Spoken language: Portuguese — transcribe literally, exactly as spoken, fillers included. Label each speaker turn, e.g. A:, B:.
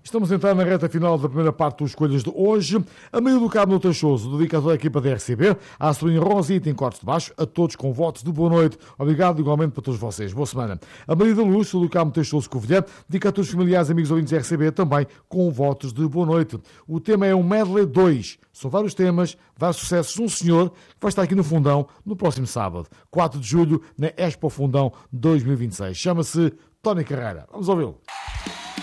A: Estamos a entrar na reta final da primeira parte dos Escolhas de hoje. A Maria do Carmo Teixoso, dedicado à equipa da R C B, à Solinha Rosita em cortes de baixo, a todos com votos de boa noite. Obrigado igualmente para todos vocês. Boa semana. A Maria da Luz, do Carmo Teixoso Covilhã, dedica a todos os familiares e amigos ouvintes da R C B, também com votos de boa noite. O tema é um Medley dois. São vários temas, vários sucessos de um senhor que vai estar aqui no Fundão no próximo sábado, quatro de julho, na Expo Fundão dois mil e vinte e seis. Chama-se Tony Carreira. Vamos ouvi-lo.